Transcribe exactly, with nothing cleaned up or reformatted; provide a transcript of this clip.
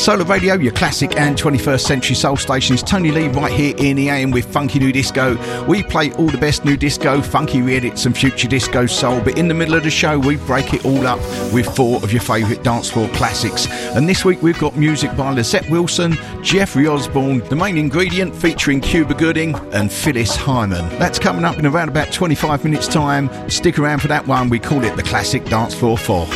Solar Radio, your classic and twenty-first century soul stations. Tony Lee right here in the A M with Funky New Disco. We play all the best new disco, funky re-edits and future disco soul, but in the middle of the show we break it all up with four of your favourite dance floor classics. And this week we've got music by Lisette Wilson, Jeffrey Osborne, The Main Ingredient featuring Cuba Gooding and Phyllis Hyman. That's coming up in around about twenty-five minutes time. Stick around for that one. We call it the Classic Dance Floor four.